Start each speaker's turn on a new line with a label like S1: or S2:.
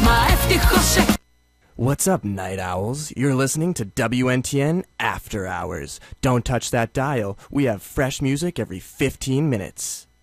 S1: Μα ευτυχώς.
S2: What's up, night owls? You're listening to WNTN After Hours. Don't touch that dial. We have fresh music every 15 minutes.